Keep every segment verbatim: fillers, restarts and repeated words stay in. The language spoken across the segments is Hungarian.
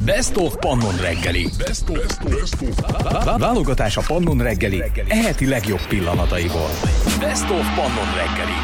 Best of Pannon reggeli. Best of, best of. Válogatás a Pannon reggeli eheti legjobb pillanataiból. Best of Pannon reggeli.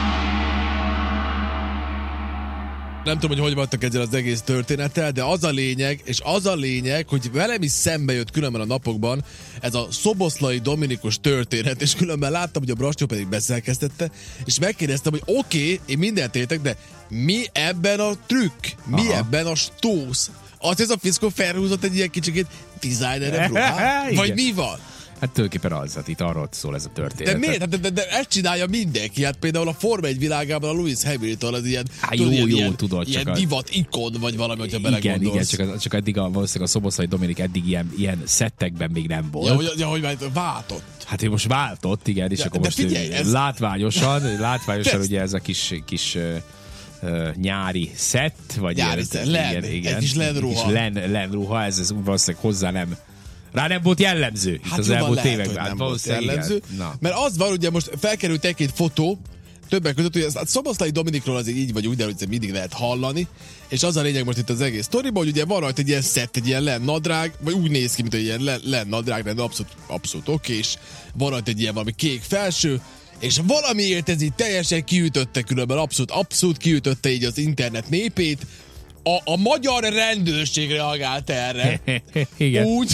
Nem tudom, hogy hogy vagytok ezzel az egész történettel, de az a lényeg, és az a lényeg, hogy velem is szembe jött különben a napokban ez a Szoboszlai Dominikus történet, és különben láttam, hogy a Brastyó pedig beszélkeztette, és megkérdeztem, hogy oké, okay, én mindent értek, de mi ebben a trükk? Mi Aha. ebben a stósz? Az ez a fiszkó felhúzott egy ilyen kicsikét designer ruhát? Vagy mi van? Hát tulajdonképpen az, hát itt arról szól ez a történet. De miért? De, de, de ezt csinálja mindenki. Hát például a Forma egy világában a Lewis Hamilton az ilyen, Há, jó, tudod, jó, ilyen, tudod, ilyen csak divat ikon, vagy valami, hogyha belegondolsz. Igen, igen, csak, az, csak eddig a, valószínűleg a Szoboszlai Dominik eddig ilyen, ilyen szettekben még nem volt. Ja, hogy, ja, hogy már váltott. Hát ő most váltott, igen, és ja, akkor most figyelj, ez... látványosan, látványosan ugye ez a kis, kis uh, nyári szett, vagy nyári ilyen, szett, len, igen, igen, egy kis lenruha. Len, lenruha, ez, ez valószínűleg hozzá nem Rá nem volt jellemző itt hát az jobban elmúlt lehet, években. nem volt jellemző. Na. Mert az van, ugye most felkerült egy-két fotó, többek között, hogy a Szoboszlai Dominikról azért így vagy úgy, de hogy mindig lehet hallani, és az a lényeg most itt az egész sztoriban, hogy ugye van rajta egy ilyen szett, egy ilyen len nadrág, vagy úgy néz ki, mint egy ilyen len, len nadrág, de abszolút, abszolút oké, és van rajta egy ilyen valami kék felső, és valamiért ez így teljesen kiütötte különben, abszolút, abszolút kiütötte így az internet népét. A, a magyar rendőrség reagált erre. Igen. Úgy,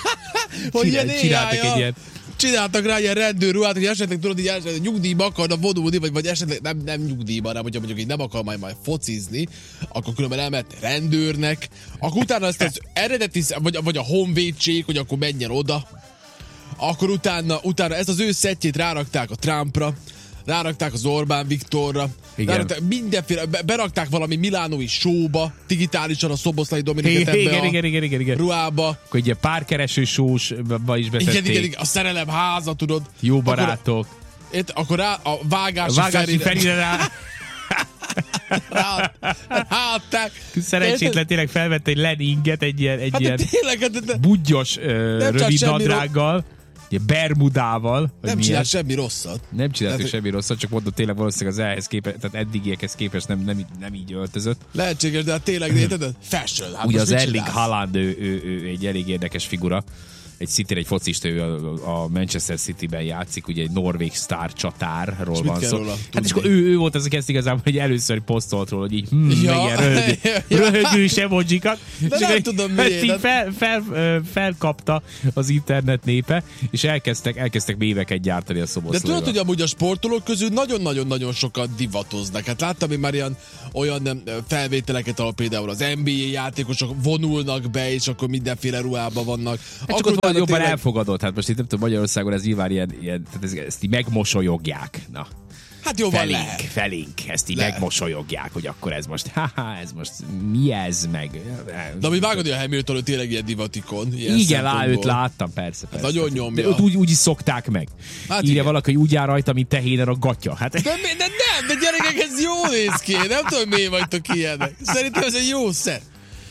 hogy Csinál, ilyen csináltak éjjel, egy ilyen... csináltak rá ilyen rendőrruhát, hogy esetleg tudod, hogy esetleg nyugdíjba akarna vonulni, vagy, vagy esetleg nem, nem nyugdíjba, hanem hogyha mondjuk így nem akar majd, majd focizni, akkor különben elment rendőrnek, akkor utána ezt az eredeti, vagy, vagy a honvédség, hogy akkor menjen oda, akkor utána, utána ezt az ő szettjét rárakták a Trumpra, rárakták az Orbán Viktorra, rárakták mindenféle, berakták valami milánói showba, digitálisan a Szoboszlai Dominiket ebbe igen, a igen, igen, igen, igen. ruhába. Akkor egy párkereső show-ba is betették. Igen, igen, igen, a szerelem háza, tudod. Jó barátok. Akkor, itt, akkor rá, a vágási, a vágási Ferire, Ferire rá... rá hátták. Szerencsétlen tényleg felvette egy leninget, egy ilyen, egy hát ilyen tényleg, de, de, budgyos, uh, rövid nadrággal. Bermudával. Nem csinált semmi rosszat. Nem csinált semmi rosszat, csak mondom, tényleg valószínűleg az ehhez képest, tehát eddigiekhez képest nem, nem, nem így öltözött. Lehetséges, de hát tényleg, érted? Fashion. Hát ugye az Erling Haaland, ő, ő, ő, egy elég érdekes figura. Egy szintén egy focista, ő a, a Manchester City-ben játszik, ugye egy norvég sztár csatárról van szó. Hát és akkor ő, ő volt az, aki ezt igazából, hogy először posztolt róla, hogy így hm, ja. meg ilyen röhögős emojikat. De nem egy, tudom miért. Így fel, fel, felkapta az internet népe, és elkezdtek, elkezdtek méveket gyártani a Szoboszlaival. De tudod, hogy amúgy a sportolók közül nagyon-nagyon-nagyon sokat divatoznak. Hát láttam én már ilyen olyan felvételeket, ahol például az en bé á játékosok vonulnak be, és akkor mindenféle ruhában vannak. Hát csak ott jobban tényleg... elfogadott. Hát most itt nem tudom, Magyarországon ez nyilván ilyen, ilyen tehát ez, ezt így megmosolyogják. Na. Hát jó, van felénk, lehet. felénk, ezt így lehet. Megmosolyogják, hogy akkor ez most, haha, ez most mi ez meg? De ami vágod, hogy a Hamilton, hogy tényleg ilyen divatikon. Ilyen igen, lá, őt láttam, persze, persze. Hát nagyon nyomja. De ott úgy, úgy is szokták meg. Hát írja igen. Valaki, hogy úgy jár rajta, mint tehénen a gatya. Hát... De, de, de nem, de gyerekek, ez jó néz ki. Nem tudom, miért vagytok ilyenek. Szerintem ez egy jó szett.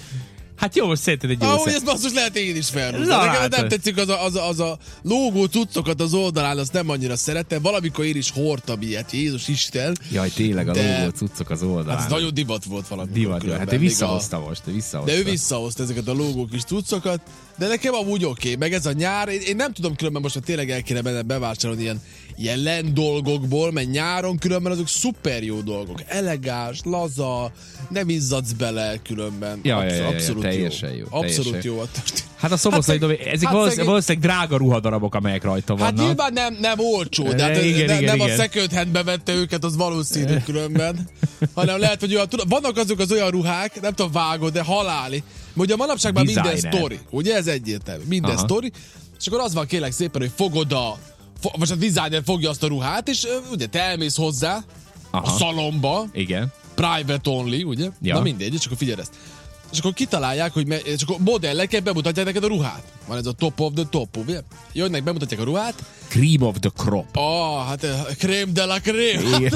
Hát jó, most szerinted egy jó Ahogy szett. ezt basszus lehet én is felhúzni. Nekem nem tetszik az a, az, a, az a lógó cuccokat az oldalán, azt nem annyira szerettem. Valamikor én is hordtam ilyet, Jézus Isten. Jaj, tényleg a de... lógó cuccok az oldalán. Hát ez nagyon divat volt valami. Divat, hát ő visszahozta a... most, ő visszahozta. De ő visszahozta ezeket a lógó kis cuccokat. De nekem amúgy oké, okay. Meg ez a nyár, én, én nem tudom különben most, hogy tényleg el kéne benne bevásárolni ilyen, ilyen len dolgokból, mert nyáron különben azok szuper jó dolgok. Elegáns, laza, nem izzadsz bele különben. Ja, Absz- ja, ja, ja, abszolút teljesen jó. jó abszolút teljesen. jó. Hát a Szoboszlai hát, Dominik, ezek hát valószínűleg, valószínűleg drága ruhadarabok, amelyek rajta vannak. Hát nyilván nem, nem olcsó, de hát igen, ne, igen, nem igen. A second handbe vette őket, az valószínű különben. Hanem lehet, hogy olyan, vannak azok az olyan ruhák, nem tudom, vágod, de haláli. Ugye manapság már minden sztori, ugye ez egyértelmű, minden sztori, és akkor az van kérlek szépen, hogy fogod a, fo, vagy a designer fogja azt a ruhát, és ugye te elmész hozzá, aha. A szalomba, igen. Private only, ugye? Ja. Na mindegy, és akkor figyelj ezt. És akkor kitalálják, hogy me- és akkor modelleket bemutatják neked a ruhát. Van ez a top of the top, ugye? Jönnek, bemutatják a ruhát. Cream of the crop. Ah, hát crème de la crème.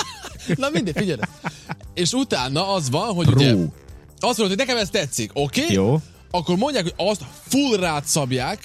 Na mindegy, figyelj. És utána az van, hogy Pro. ugye azt mondod, hogy nekem ez tetszik, oké? Okay? Jó. Akkor mondják, hogy azt full rád szabják,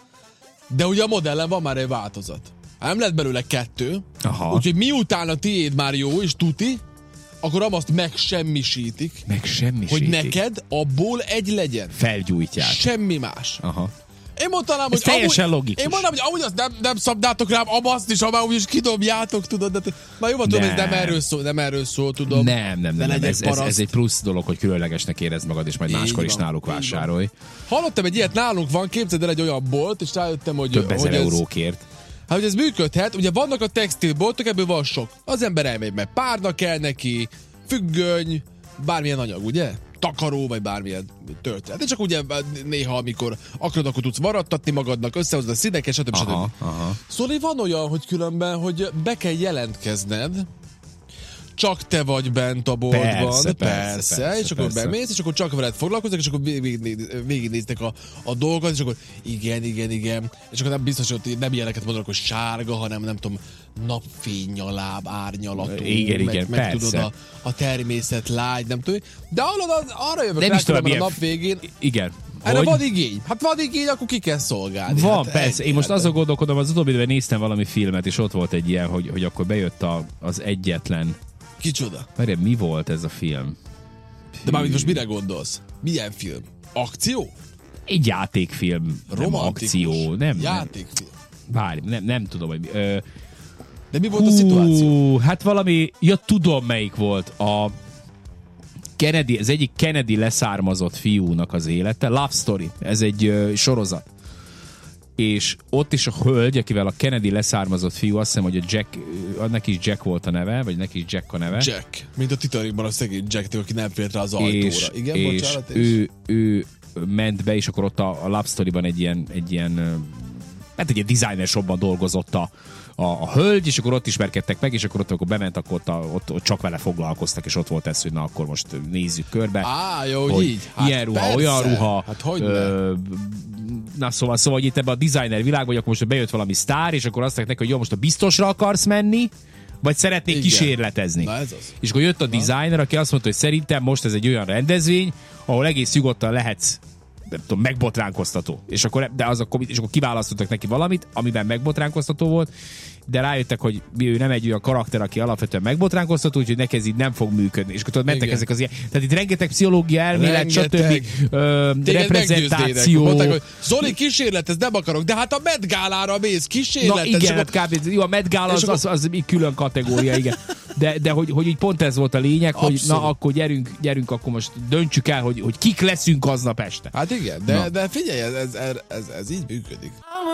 de ugye a modellen van már egy változat. Nem lett belőle kettő, aha. Úgyhogy miután a tiéd már jó és tuti, akkor azt megsemmisítik, Megsemmisítik. hogy neked abból egy legyen. Felgyújtják. Semmi más. Aha. Én mondanám, hogy teljesen amúgy, logikus. Én mondanám, hogy amúgy azt nem, nem szabdátok rám, abaszt is, amúgy is kidobjátok, tudod. De, na jó, tudom, ez nem erről szól, nem erről szól, tudom. Nem, nem, nem. nem. Ez, ez, ez, egy plusz dolog, hogy különlegesnek érezd magad, és majd így máskor van, is náluk vásárolj. Hallottam egy ilyet, nálunk van, képzeld el egy olyan bolt, és rájöttem, hogy... Több ezer hogy ez, eurókért. Hát, hogy ez működhet, ugye vannak a textilboltok, ebből van sok. Az ember elmegy, mert párna kell neki, függöny, bármilyen anyag, ugye? Takaró, vagy bármilyen történet. De csak ugye néha, amikor akarod, akkor tudsz maradtatni magadnak, összehozod a színeket, stb. Aha, stb. aha. Szóval van olyan, hogy különben, hogy be kell jelentkezned, csak te vagy bent a boltban, persze, persze, persze, persze, és akkor persze. bemész, és akkor csak veled foglalkoznak, és akkor végignéztek a, a dolgot, és akkor igen, igen, igen, és akkor nem biztos, hogy nem ilyeneket mondanak, hogy sárga, hanem nem tudom, napfénynyaláb, árnyalatú, igen, meg, igen, meg persze. tudod, a, a természet lágy, nem tudom, de hallod, arra jövök nem rá, is tudom, a nap végén, igen. erre hogy... van igény. Hát van igény, akkor ki kell szolgálni. Van, hát persze. Én most azon gondolkodom, az utóbbi időben néztem valami filmet, és ott volt egy ilyen, hogy, hogy akkor bejött a, az egyetlen... Kicsoda? Várjál, mi volt ez a film? De mármint most mire gondolsz? Milyen film? Akció? Egy játékfilm. Romantikus. Nem akció. Nem, Játékfilm. nem, várj, nem, nem tudom, hogy... Ö, De mi volt hú, a szituáció? Hát valami... Ja, tudom, melyik volt. A Kennedy, az egyik Kennedy leszármazott fiúnak az élete. Love Story. Ez egy ö, sorozat. És ott is a hölgy, akivel a Kennedy leszármazott fiú, azt hiszem, hogy a Jack, neki is Jack volt a neve, vagy neki is Jack a neve. Jack. Mint a Titanicban a szegény Jack, aki nem fért rá az ajtóra. És, Igen, és bocsánat, ő, ő ment be, és akkor ott a, a Love Story-ban egy ilyen, egy ilyen hát egy ilyen designer shopban dolgozott a, a, a hölgy, és akkor ott ismerkedtek meg, és akkor ott, akkor bement, akkor ott, a, ott, ott csak vele foglalkoztak, és ott volt ez, hogy na akkor most nézzük körbe. Á, jó, hogy így. Hát ilyen ruha, persze. olyan ruha. Hát hogy ö, na szóval, szóval, hogy itt ebben a designer világban, hogy akkor most bejött valami sztár, és akkor azt mondták neki, hogy jó, most a biztosra akarsz menni, vagy szeretnék igen. kísérletezni. Na ez az. És akkor jött a na. designer, aki azt mondta, hogy szerintem most ez egy olyan rendezvény, ahol egész nyugodtan lehetsz, nem tudom, megbotránkoztató. És akkor, de az a, és akkor kiválasztottak neki valamit, amiben megbotránkoztató volt, de rájöttek, hogy ő nem egy olyan karakter, aki alapvetően megbotránkoztató, úgyhogy neki ez így nem fog működni. És akkor tudod, mentek ezek az ilyen. Tehát itt rengeteg pszichológia elmélet, stb. Ö, reprezentáció. Mondták, hogy Zoli, kísérletez, nem akarok, de hát a Met Gálára mész, kísérletez. Na igen, hát kb. Jó, a Met Gala az, az, az, az külön kategória, igen. De, de hogy, hogy így pont ez volt a lényeg, abszolút. Hogy na akkor gyerünk, gyerünk, akkor most döntsük el, hogy, hogy kik leszünk aznap este. Hát igen, de, de figyelj, ez, ez, ez, ez így működik.